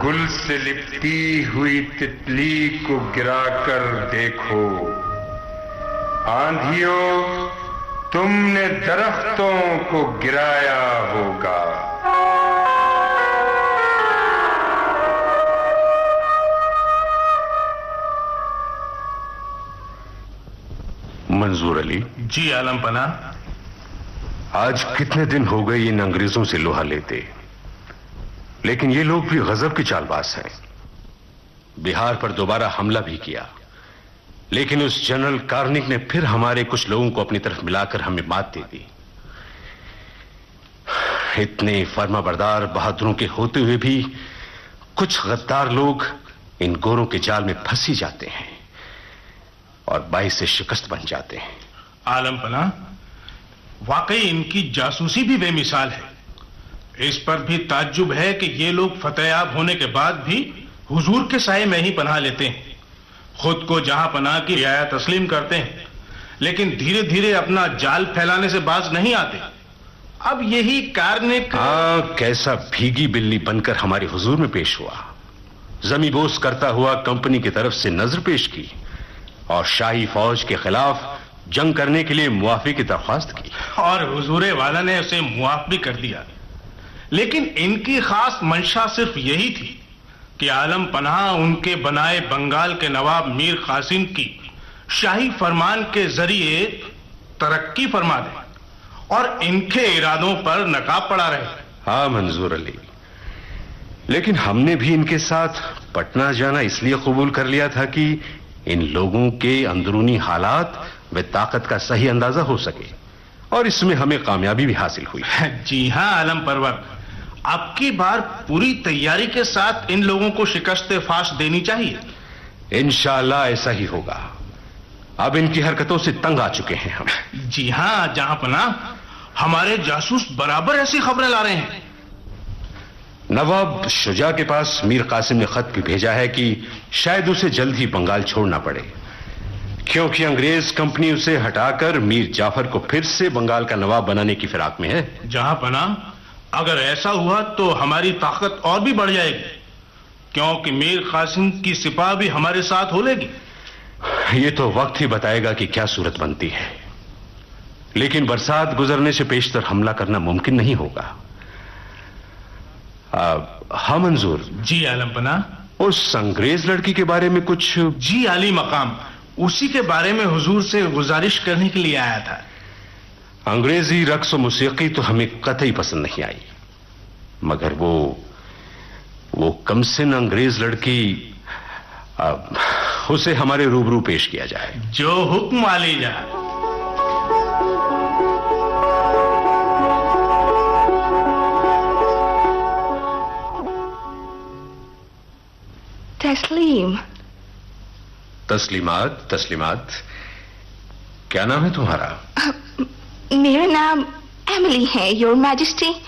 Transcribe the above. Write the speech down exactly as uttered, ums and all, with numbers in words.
गुल से लिपटी हुई तितली को गिराकर देखो। आंधियों, तुमने दरख्तों को गिराया होगा। मंजूर अली। जी आलम पना। आज कितने दिन हो गए इन अंग्रेजों से लोहा लेते, लेकिन ये लोग भी गजब के चालबाज हैं। बिहार पर दोबारा हमला भी किया, लेकिन उस जनरल कार्निक ने फिर हमारे कुछ लोगों को अपनी तरफ मिलाकर हमें मात दे दी। इतने फर्माबरदार बहादुरों के होते हुए भी कुछ गद्दार लोग इन गोरों के जाल में फंसी जाते हैं और बाइस से शिकस्त बन जाते हैं। आलम पना, वाकई इनकी जासूसी भी बेमिसाल है। इस पर भी ताज्जुब है कि ये लोग फतेहयाब होने के बाद भी हुजूर के साए में ही पनाह लेते हैं। खुद को जहां पनाह की रियाया तस्लीम करते हैं, लेकिन धीरे धीरे अपना जाल फैलाने से बाज नहीं आते। अब यही कार्निक हाँ, कैसा भीगी बिल्ली बनकर हमारे हुजूर में पेश हुआ। जमीबोस करता हुआ कंपनी की तरफ से नजर पेश की और शाही फौज के खिलाफ जंग करने के लिए मुआफी की दरख्वास्त की, और हुजूरे वाला ने उसे मुआफ भी कर दिया। लेकिन इनकी खास मंशा सिर्फ यही थी कि आलम पनाह उनके बनाए बंगाल के नवाब मीर कासिम की शाही फरमान के जरिए तरक्की फरमा दे और इनके इरादों पर नकाब पड़ा रहे। हाँ मंजूर अली, लेकिन हमने भी इनके साथ पटना जाना इसलिए कबूल कर लिया था कि इन लोगों के अंदरूनी हालात व ताकत का सही अंदाजा हो सके, और इसमें हमें कामयाबी भी हासिल हुई। जी हाँ आलम परवर, आपकी बार पूरी तैयारी के साथ इन लोगों को शिकस्त फाश देनी चाहिए। इंशाअल्लाह ऐसा ही होगा। अब इनकी हरकतों से तंग आ चुके हैं हम। जी हाँ जहां पनाह, हमारे जासूस बराबर ऐसी खबरें ला रहे हैं। नवाब शुजा के पास मीर कासिम ने खत भी भेजा है कि शायद उसे जल्द ही बंगाल छोड़ना पड़े, क्योंकि अंग्रेज कंपनी उसे हटाकर मीर जाफर को फिर से बंगाल का नवाब बनाने की फिराक में है। जहां पनाह, अगर ऐसा हुआ तो हमारी ताकत और भी बढ़ जाएगी, क्योंकि मीर कासिम की सिपाह भी हमारे साथ हो लेगी। ये तो वक्त ही बताएगा कि क्या सूरत बनती है, लेकिन बरसात गुजरने से पेशतर हमला करना मुमकिन नहीं होगा। हाँ मंजूर। जी आलम पना। उस अंग्रेज लड़की के बारे में कुछ? जी आली मकाम, उसी के बारे में हुजूर से गुजारिश करने के लिए आया था। अंग्रेजी रक्स और मौसीकी तो हमें कतई पसंद नहीं आई, मगर वो वो कमसिन अंग्रेज लड़की, आ, उसे हमारे रूबरू पेश किया जाए। जो हुक्म आली जा। तस्लीम। तस्लीमात, तस्लीमात, क्या नाम है तुम्हारा? मेरा नाम एमिली है, योर मैजेस्टी।